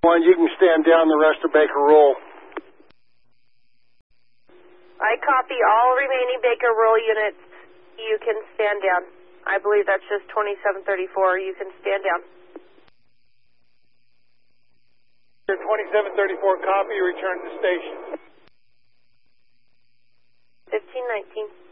One, you can stand down, the rest of Baker roll. I copy all remaining Baker roll units. You can stand down. I believe that's just 2734. You can stand down. 2734, copy, return to station. 1519.